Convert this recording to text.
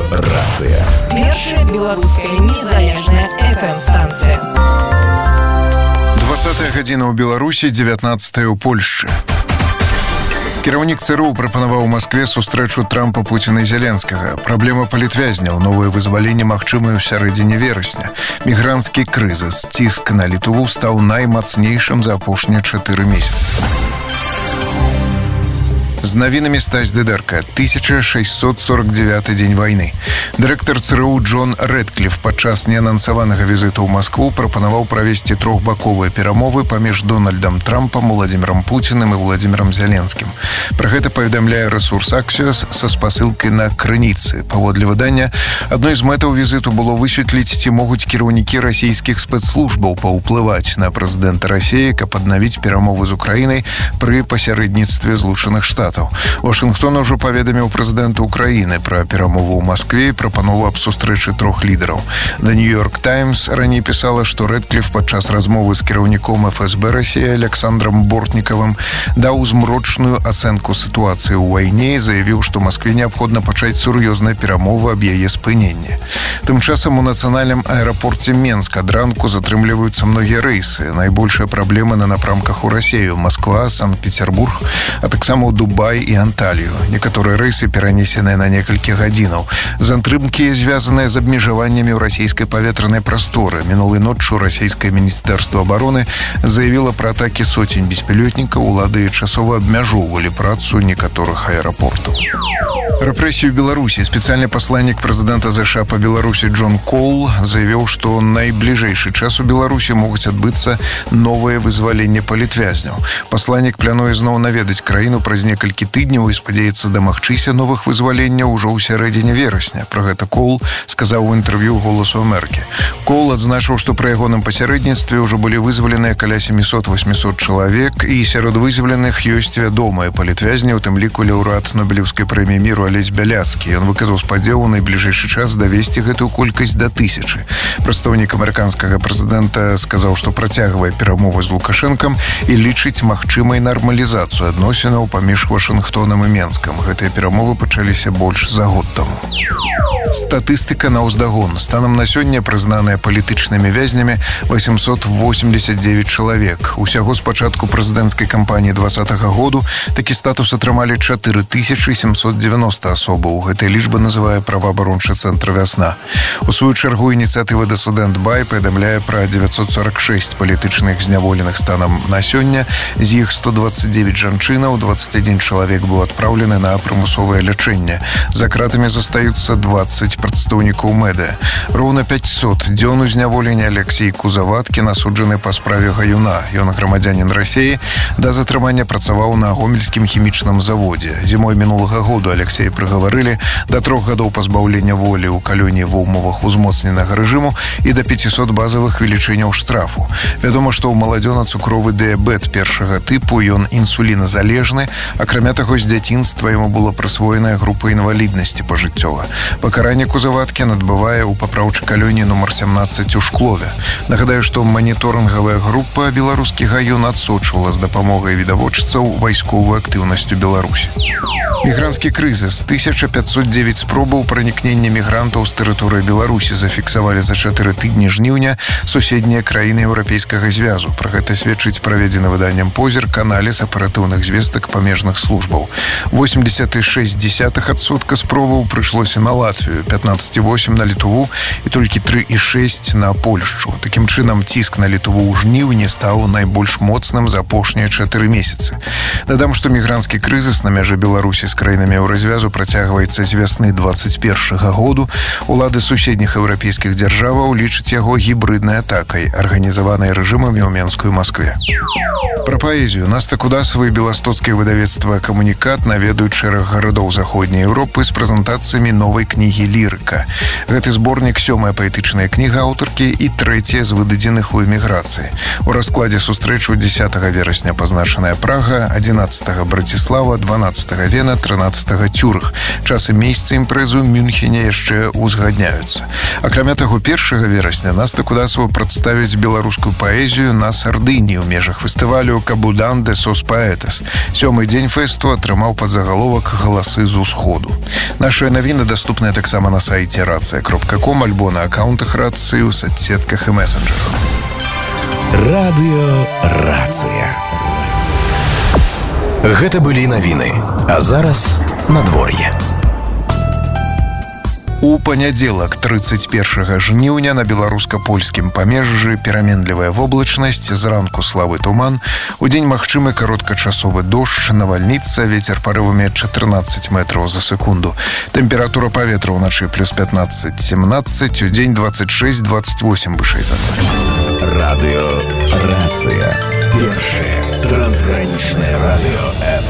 Рацыя. Першая беларуская незалежная FM-станцыя. 20 гадзіна ў Беларусі, 19 ў Польшчы. Кіраўнік ЦРУ прапанаваў у Маскве сустрэчу Трампа, Пуціна і Зеленскага. Праблема палітвязняў, новае вызваленне магчымае ў сярэдзіне верасня. Мігранцкі крызіс, ціск на Літву стаў наймацнейшым за апошнія 4 месяцы. З навінамі Стась Дыдэрка. 1649 дзень вайны. Дырэктар ЦРУ Джон Рэдкліф падчас неанансаванага візіту ў Маскву прапанаваў правесці трохбаковыя перамовы паміж Дональдам Трампам, Уладзімірам Пуціным і Уладзімірам Зеленскім. Пра гэта паведамляе рэсурс Axios са спасылкай на крыніцы. Паводле выдання, адной з мэтаў візіту было высветліць, ці могуць кіраўнікі расійскіх спецслужбаў паўплываць на прэзідэнта Расіі, каб аднавіць перамовы з Украінай пры пасярэдніцтве Злучаных Штатаў. Вашынгтон ужо паведаміў прэзідэнту Украіны пра перамову ў Маскве і прапанову аб сустрэчы трох лідараў. The New York Times раней пісала, што Рэдкліф падчас размовы з кіраўніком ФСБ Расіі Александром Бортнікавым даў змрочную ацэнку сітуацыі ў вайне і заявіў, што Маскве неабходна пачаць сур'ёзныя перамовы аб яе спыненні. Тым часам у нацыянальным аэрапорце Менск ад ранку затрымліваюцца многія рэйсы. Найбольшая праблема на напрамках у Расію: Москва, Санкт-Петербург, а таксама ў Дубай і Анталію. Некаторыя рэйсы перанесеныя на некалькі гадзінаў. Затрымкі звязаныя з абмежаваннямі ў расійскай паветранай прасторы. Мінулай ноччу расійскае міністэрства абароны заявіла пра атакі соцень беспілётнікаў. Улады часова абмяжоўвалі працу некаторых аэрапортаў. Рэпрэсію Беларусі. Спецыяльны пасланнік прэзідэнта ЗША па Беларусі Джон Коул заявіў, што найбліжэйшы час у Беларусі могуць адбыцца новае вызваленне палітвязняў. Пасланнік плануе зноў наведаць краіну праз некалькі тыдняў і спадзяецца дамагчыся новых вызваленняў ужо ў сярэдзіне верасня. Пра гэта Коул сказаў у інтэрв'ю «Голосу Амерыкі». Коул адзначыў, што пры ягоным пасярэдніцтве ўжо былі вызваленыя каля 700-800 чалавек, і сярод вызваленых ёсць вядомыя палітвязні, у тым ліку лаўрэат Нобелеўскай прэміі міру Алесь Бяляцкі. Ён выказаў спадзеў у найбліжэйшы час давесці гэтую колькасць да 1000. Прадстаўнік амерыканскага прэзідэнта сказаў, што працягвае перамовы з Лукашэнкам і лічыць магчымай нармалізацыю адносінаў паміж Вашынгтонам і Менскам. Гэтыя перамовы пачаліся больш за год таму. Статыстыка наўздагон. Станам на сёння прызнаныя палітычнымі вязнямі 889 чалавек. Усяго з пачатку прэзідэнцкай кампаніі 2020 году такі статус атрымалі 4790 асобаў. Гэтая лічба называе праваабарончы цэнтр «Вясна». У сваю чаргу ініцыятыва «Дысідэнт Бай» паведамляе пра 946 палітычных зняволеных станам на сёння. З іх 129 жанчынаў, 21 чалавек быў адпраўлены на прымусовае лячэнне. За кратамі застаюцца 20 прадстаўнікаў МЭДА. Роўна 500 дзён узняволення Алексей Кузаваткін асуджаны па справе Гаюна. Ён грамадзянін Расіі, да затрымання працаваў на гомельскім хімічным заводзе. Зімой мінулага году Алексея прыгаварылі да 3 гадоў пазбаўлення волі ў калоніі ва ўмовах узмоцненага рэжыму і да 500 базавых велічыняў штрафу. Вядома, што ў маладзёна цукровы дыябет першага тыпу, ён інсуліназалежны. Акрамя таго, з дзяцінства яму была прысвоеная група інваліднасці пажыццёва. Пакаранне Кузаваткін адбывае ў папраўчай калоніі нумар 17 у Шклове. Нагадаю, што маніторынгавая група «Беларускі Гаюн» адсочвала з дапамогай відавочцаў вайсковую актыўнасць у Беларусі. Мігранцкі крызіс. 1509 спробаў пранікнення мігрантаў з тэрыторыі Беларусі зафіксавалі за 4 тыдні жніўня суседнія краіны Еўрапейскага звязу. Пра гэта сведчыць праведзены выданнем «Позірк» аналіз аператыўных звестак памежных службаў. 86% спробаў прыйшлося на Латвію, 15,8% на Літву і толькі 3,6% на Польшчу. Такім чынам, ціск на Літву ў жніўні стаў найбольш моцным за апошнія 4 месяцы. Дадам, што мігранцкі крызіс на мяжы Беларусі з краінамі еўразвязу працягваецца з вясны 2021 году. Улады суседніх еўрапейскіх дзяржаваў лічаць яго гібрыднай атакай, арганізаванай рэжымамі ў Менску і Маскве. Пра паэзію. Наста Кудасава і беластоцкае выдавецтва «Камунікат» наведаюць шэраг гарадоў Заходняй Еўропы з прэзентацыямі новай кнігі «Лірыка». Гэты зборнік — 7-я паэтычная кніга аўтаркі і 3-я з выдадзеных у эміграцыі. У раскладзе сустрэчу 10 верасня пазначаная Прага, 11 Браціслава, 12 Вена, 13 Цюрых. Час і месца імпрэзы ў Мюнхене яшчэ узгадняюцца. Акрамя таго, 1 верасня Наста Кудасава прадставіць беларускую паэзію на Сардыніі ў межах фестывалю «Кабудан де сос паэтас». 7-й дзень фэсту атрымаў падзагаловак «Галасы з усходу». Нашыя навіны даступныя таксама таксама на сайце racja.com альбо на аккаунтах рацыі ў соцсетках і месенджерах. Радыё Рацыя. Гэта былі навіны, а зараз надвор'е. У панядзелак 31 жніўня на беларуска-польскім памежжы пераменлівая воблачнасць, зранку слабы туман, удзень магчымы кароткачасовы дождж, навальніца, вецер парывамі 14 метраў за секунду. Тэмпература паветра ўначы плюс 15-17, удзень 26-28 вышэй за нуль. Радыё Рацыя. Першае трансгранічнае радыё